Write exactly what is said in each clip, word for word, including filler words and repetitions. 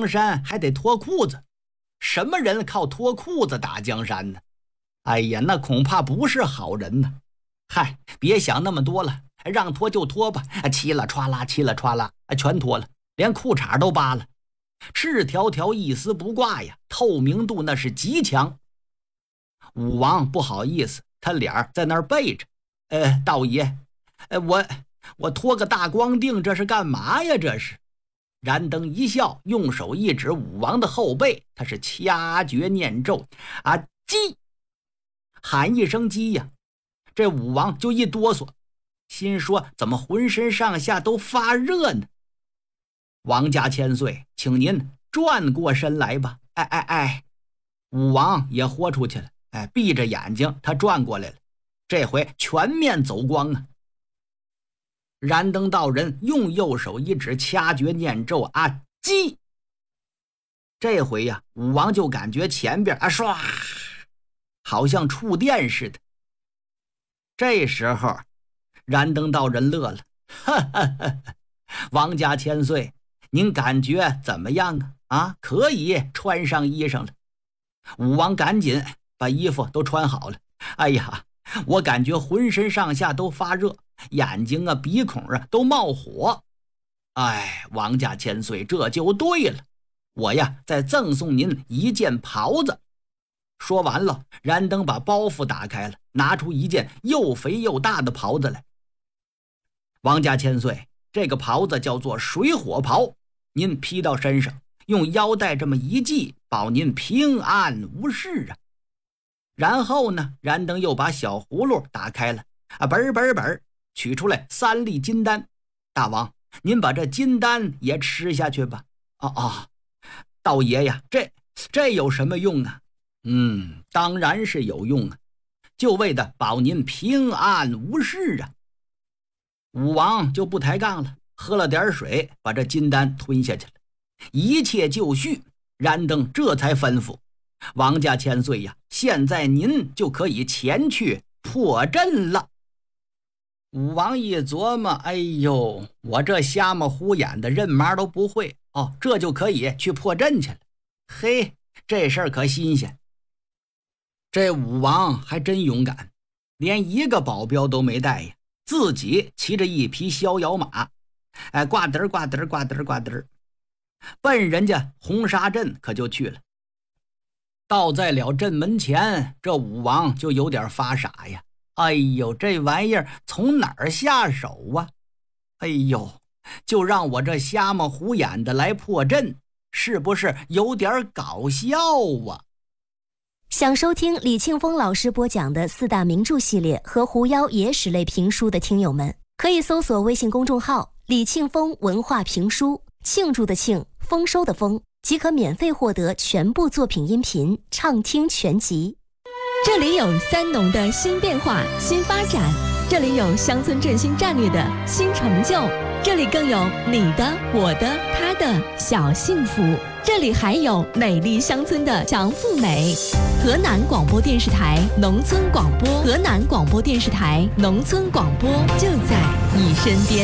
江山还得脱裤子，什么人靠脱裤子打江山呢？哎呀，那恐怕不是好人呢。嗨，别想那么多了，让脱就脱吧，嘁啦歘啦嘁啦歘啦，全脱了，连裤衩都扒了，赤条条一丝不挂呀，透明度那是极强。武王不好意思，他脸在那儿背着，呃，道爷，呃，我我脱个大光腚，这是干嘛呀？这是。燃灯一笑，用手一指武王的后背，他是掐诀念咒啊，鸡，喊一声鸡呀，这武王就一哆嗦，心说怎么浑身上下都发热呢？王家千岁，请您转过身来吧。哎哎哎，武王也豁出去了，哎，闭着眼睛他转过来了，这回全面走光啊！燃灯道人用右手一指，掐诀念咒啊，击！这回呀，武王就感觉前边啊唰，好像触电似的。这时候，燃灯道人乐了，哈哈哈！王家千岁，您感觉怎么样啊？啊，可以穿上衣裳了。武王赶紧把衣服都穿好了。哎呀，我感觉浑身上下都发热，眼睛啊鼻孔啊都冒火。哎，王家千岁，这就对了，我呀再赠送您一件袍子。说完了，燃灯把包袱打开了，拿出一件又肥又大的袍子来。王家千岁，这个袍子叫做水火袍，您披到身上，用腰带这么一系，保您平安无事啊。然后呢，燃灯又把小葫芦打开了，啊，本本本取出来三粒金丹。大王，您把这金丹也吃下去吧。哦哦，道爷呀，这这有什么用啊？嗯，当然是有用啊，就为的保您平安无事啊。武王就不抬杠了，喝了点水，把这金丹吞下去了。一切就绪，燃灯这才吩咐王家千岁呀，现在您就可以前去破阵了。武王一琢磨，哎呦，我这瞎么虎眼的认妈都不会哦，这就可以去破阵去了。嘿，这事儿可新鲜。这武王还真勇敢，连一个保镖都没带呀，自己骑着一匹逍遥马，哎，呱嘚呱嘚呱嘚呱嘚，奔人家红沙镇可就去了。到在了镇门前，这武王就有点发傻呀。哎呦，这玩意儿从哪儿下手啊？哎呦，就让我这瞎么虎眼的来破阵，是不是有点搞笑啊？ 想收听李庆峰老师播讲的四大名著系列和狐妖野史类评书的听友们，可以搜索微信公众号李庆峰文化评书，庆祝的庆，丰收的丰，即可免费获得全部作品音频畅听全集。 这里有三农的新变化、新发展，这里有乡村振兴战略的新成就，这里更有你的、我的、他的小幸福，这里还有美丽乡村的强富美。河南广播电视台农村广播，河南广播电视台农村广播就在你身边。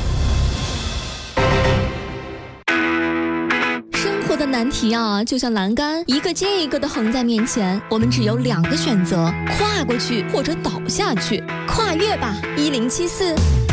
的难题啊，就像栏杆一个接一个的横在面前，我们只有两个选择：跨过去或者倒下去。跨越吧，一零七四。